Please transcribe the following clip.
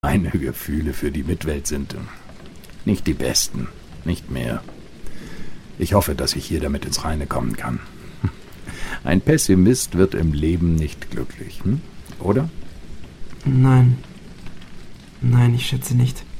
Meine Gefühle für die Mitwelt sind nicht die besten, nicht mehr. Ich hoffe, dass ich hier damit ins Reine kommen kann. Ein Pessimist wird im Leben nicht glücklich, oder? Nein, ich schätze nicht.